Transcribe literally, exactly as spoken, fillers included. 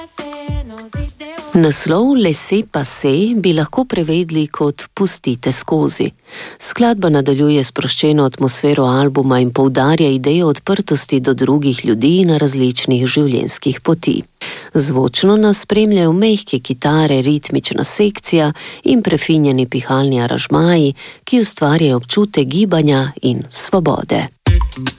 Naslov Laissez passer bi lahko prevedli kot Pustite skozi. Skladba nadaljuje sproščeno atmosfero albuma in poudarja idejo odprtosti do drugih ljudi na različnih življenjskih poti. Zvočno nas spremljajo mehke kitare, ritmična sekcija in prefinjeni pihalni aranžmaji, ki ustvarjajo občutek gibanja in svobode.